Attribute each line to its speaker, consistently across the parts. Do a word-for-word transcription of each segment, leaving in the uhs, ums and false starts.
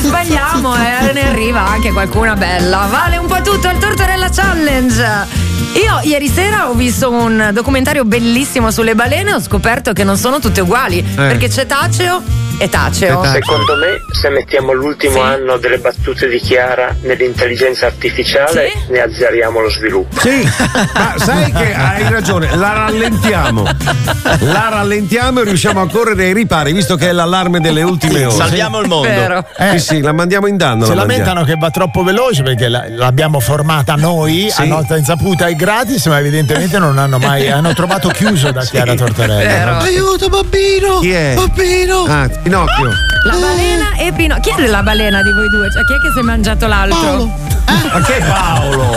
Speaker 1: sbagliamo e ne arriva anche qualcuna bella. Vale un po' tutto il Tortorella Challenge. Io ieri sera ho visto un documentario bellissimo sulle balene, ho scoperto che non sono tutte uguali, eh. perché c'è Taceo e Taceo.
Speaker 2: Secondo me, se mettiamo l'ultimo sì. anno delle battute di Chiara nell'intelligenza artificiale, sì? ne azzeriamo lo sviluppo.
Speaker 3: Sì, ma sai che hai ragione, la rallentiamo. La rallentiamo e riusciamo a correre ai ripari, visto che è l'allarme delle ultime ore.
Speaker 4: Salviamo il mondo.
Speaker 1: Vero.
Speaker 3: Eh, sì, sì, la mandiamo in danno.
Speaker 5: Si lamentano che va troppo veloce perché la, l'abbiamo formata noi sì. a nostra insaputa e gratis, ma evidentemente non hanno mai hanno trovato chiuso da Chiara sì. Tortorella.
Speaker 6: Aiuto bambino!
Speaker 3: Chi è?
Speaker 6: Bambino!
Speaker 3: Ah, Pinocchio.
Speaker 1: La balena e Pinocchio. Chi è la balena di voi due? Cioè, chi è che si è mangiato l'altro?
Speaker 6: Paolo.
Speaker 3: Eh? Ma che Paolo?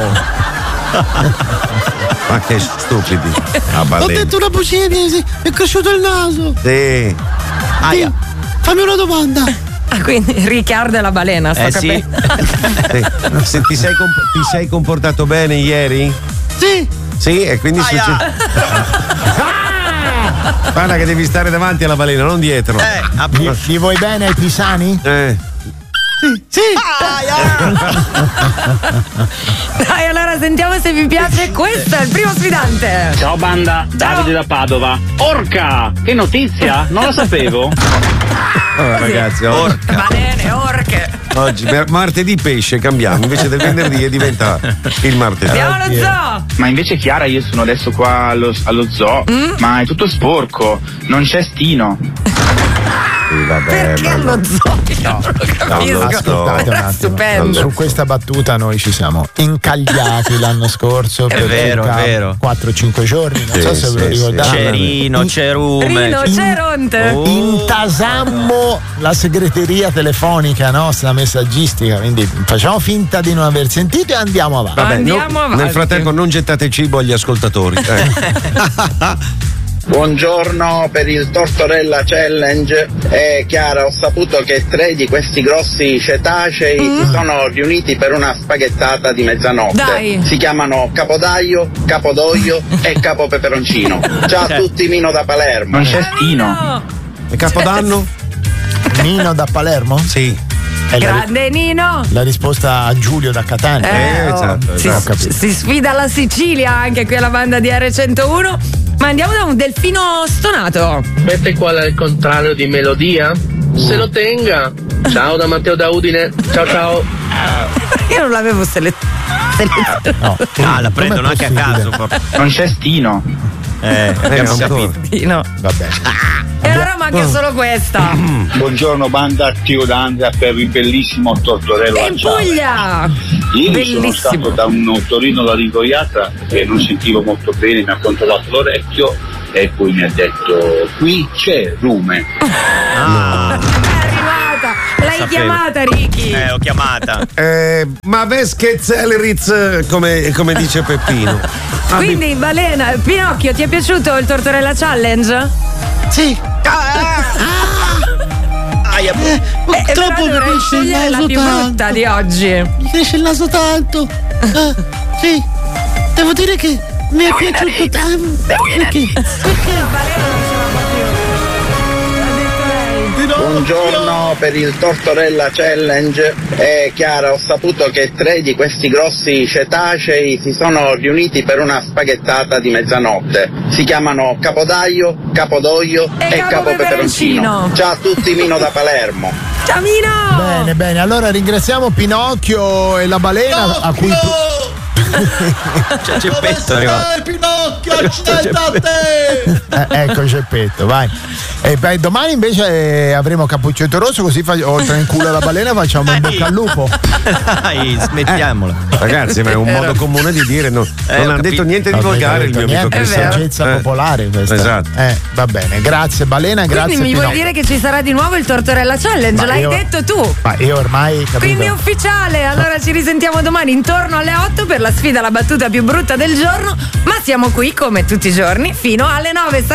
Speaker 3: Ma che stupidi.
Speaker 6: Ho detto una bugia, mi è cresciuto il naso.
Speaker 3: Sì.
Speaker 6: Aia. Fammi una domanda.
Speaker 1: Ah, quindi Riccardo è la balena, sto
Speaker 4: eh,
Speaker 1: capendo.
Speaker 3: Sì. sì. Se ti, sei comp- ti sei comportato bene ieri?
Speaker 6: Sì.
Speaker 3: Sì, e quindi succede. Guarda che devi stare davanti alla balena, non dietro.
Speaker 5: Eh, gli, gli vuoi bene ai pisani?
Speaker 3: Eh.
Speaker 6: Sì, sì.
Speaker 1: Dai, allora sentiamo se vi piace. Questo è il primo sfidante.
Speaker 2: Ciao banda,
Speaker 1: Ciao.
Speaker 2: Davide da Padova. Orca! Che notizia? Non la sapevo.
Speaker 3: Oh, ragazzi,
Speaker 4: orca.
Speaker 1: Balene, orche.
Speaker 3: Oggi martedì pesce, cambiamo, invece del venerdì diventa il martedì.
Speaker 1: Andiamo allo zoo.
Speaker 2: Ma invece Chiara, io sono adesso qua allo, allo zoo, mm? ma è tutto sporco, non c'è stino.
Speaker 3: Sì, vabbè,
Speaker 1: perché
Speaker 3: ma
Speaker 1: allo zoo? No, non lo capisco.
Speaker 5: No, ascoltate un attimo.
Speaker 1: Stupendo.
Speaker 5: Su questa battuta noi ci siamo incagliati l'anno scorso
Speaker 4: è
Speaker 5: per
Speaker 4: vero, è vero.
Speaker 5: quattro cinque giorni, non
Speaker 3: sì,
Speaker 5: so se
Speaker 3: sì,
Speaker 5: ve lo ricordate.
Speaker 3: sì.
Speaker 4: Cerino, Cerume.
Speaker 1: Rino, Ceronte.
Speaker 4: Oh.
Speaker 5: Intasammo la segreteria telefonica nostra messaggistica, quindi facciamo finta di non aver sentito e andiamo avanti.
Speaker 3: Vabbè,
Speaker 1: Andiamo
Speaker 3: no,
Speaker 1: avanti.
Speaker 3: nel frattempo non gettate cibo agli ascoltatori. Eh.
Speaker 7: Buongiorno per il Tortorella Challenge. Eh, Chiara, ho saputo che tre di questi grossi cetacei mm. si sono riuniti per una spaghettata di mezzanotte.
Speaker 1: Dai.
Speaker 7: Si chiamano Capodaio, Capodoglio e Capo Peperoncino. Ciao a tutti, Mino da Palermo.
Speaker 2: Non c'è stino.
Speaker 3: E Capodanno?
Speaker 5: Nino da Palermo?
Speaker 3: Sì.
Speaker 5: È
Speaker 1: Grande
Speaker 5: la,
Speaker 1: Nino.
Speaker 5: la risposta a Giulio da Catania.
Speaker 1: Eh,
Speaker 3: Eh, esatto,
Speaker 1: oh, si,
Speaker 3: esatto.
Speaker 1: si sfida la Sicilia anche qui alla banda di R centouno. Ma andiamo da un delfino stonato.
Speaker 8: Mette qua il contrario di melodia? Se lo tenga. Ciao da Matteo da Udine. Ciao ciao.
Speaker 1: Io non l'avevo selezionato.
Speaker 5: No,
Speaker 4: Ah, la prendono anche a caso.
Speaker 2: Non c'è stino.
Speaker 4: Eh, abbiamo
Speaker 3: ancora.
Speaker 4: capito.
Speaker 1: No.
Speaker 5: va bene.
Speaker 1: E allora manca solo questa.
Speaker 9: Buongiorno banda, attivo da Andrea per il bellissimo Tortorella.
Speaker 1: E in Puglia.
Speaker 9: Ieri sono
Speaker 1: Bellissimo.
Speaker 9: stato da un otorino laringoiatra che non sentivo molto bene, mi ha controllato l'orecchio e poi mi ha detto qui c'è rume.
Speaker 4: Ah,
Speaker 1: È arrivata. L'hai
Speaker 4: sapevo.
Speaker 1: chiamata, Ricky.
Speaker 4: eh, ho chiamata.
Speaker 3: Eh, ma Vesche Zelleritz, come, come dice Peppino. Ah,
Speaker 1: Quindi, Balena, Pinocchio, ti è piaciuto il Tortorella Challenge?
Speaker 6: Sì.
Speaker 4: Aia.
Speaker 6: Eh, purtroppo mi
Speaker 1: dovrei
Speaker 6: cresce il
Speaker 1: scegliere la
Speaker 6: naso
Speaker 1: più brutta
Speaker 6: tanto.
Speaker 1: di oggi.
Speaker 6: Mi cresce il naso tanto. Eh, sì. Devo dire che mi è piaciuto tanto. Perché? Perché?
Speaker 7: Buongiorno per il Tortorella Challenge. Eh, Chiara, ho saputo che tre di questi grossi cetacei si sono riuniti per una spaghettata di mezzanotte. Si chiamano Capodaio, Capodoglio
Speaker 1: E
Speaker 7: e,
Speaker 1: Capo
Speaker 7: Capo Peperoncino.
Speaker 1: Peperoncino.
Speaker 7: Ciao a tutti, Mino da Palermo.
Speaker 1: Ciao Mino!
Speaker 5: Bene, bene. Allora ringraziamo Pinocchio e la balena a cui tu...
Speaker 4: C'è Geppetto arrivato.
Speaker 6: Pinocchio, accetta a te!
Speaker 5: Eh, ecco Geppetto, vai. E beh, domani invece eh, avremo Cappuccetto Rosso, così fa- oltre in culo alla balena facciamo un bocca al lupo.
Speaker 4: Dai, smettiamola.
Speaker 3: Ragazzi, ma è un modo comune di dire, no,
Speaker 4: Eh,
Speaker 3: non
Speaker 4: ho
Speaker 3: ha
Speaker 4: capito.
Speaker 3: detto niente di
Speaker 5: Vabbè,
Speaker 3: volgare il
Speaker 5: detto
Speaker 3: mio amico
Speaker 5: niente, è
Speaker 3: Cristiano.
Speaker 5: saggezza
Speaker 3: Eh.
Speaker 5: popolare questa.
Speaker 3: Esatto.
Speaker 5: Eh, va bene, grazie balena,
Speaker 1: Quindi
Speaker 5: grazie
Speaker 1: mi vuoi
Speaker 5: Pinocchio.
Speaker 1: dire che ci sarà di nuovo il Tortorella Challenge?
Speaker 5: Ma
Speaker 1: L'hai
Speaker 5: io-
Speaker 1: detto tu.
Speaker 5: Ma io ormai capito.
Speaker 1: Quindi è ufficiale, allora ci risentiamo domani intorno alle otto per la sfida alla battuta più brutta del giorno, ma siamo qui come tutti i giorni fino alle nove.